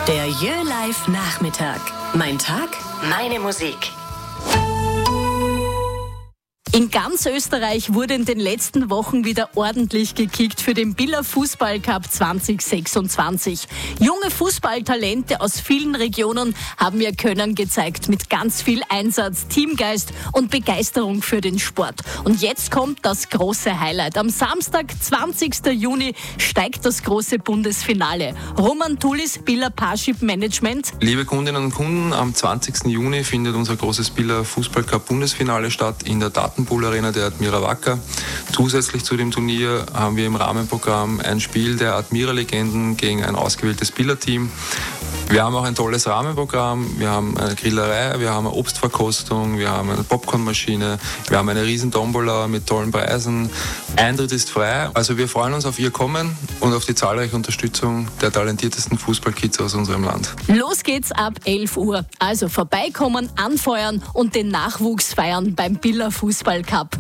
Der Jö-Live Nachmittag. Mein Tag, meine Musik. In ganz Österreich wurde in den letzten Wochen wieder ordentlich gekickt für den Biller Fußballcup 2026. Junge Fußballtalente aus vielen Regionen haben ihr Können gezeigt mit ganz viel Einsatz, Teamgeist und Begeisterung für den Sport. Und jetzt kommt das große Highlight. Am Samstag, 20. Juni, steigt das große Bundesfinale. Roman Tulis, Biller Parship Management. Liebe Kundinnen und Kunden, am 20. Juni findet unser großes Biller Fußballcup Bundesfinale statt in der Datenpool Arena der Admira Wacker. Zusätzlich zu dem Turnier haben wir im Rahmenprogramm ein Spiel der Admira-Legenden gegen ein ausgewähltes Biller-Team. Wir haben auch ein tolles Rahmenprogramm, wir haben eine Grillerei, wir haben eine Obstverkostung, wir haben eine Popcornmaschine, wir haben eine riesen Tombola mit tollen Preisen. Eintritt ist frei, also wir freuen uns auf Ihr Kommen und auf die zahlreiche Unterstützung der talentiertesten Fußballkids aus unserem Land. Los geht's ab 11 Uhr. Also vorbeikommen, anfeuern und den Nachwuchs feiern beim Biller Fußballcup.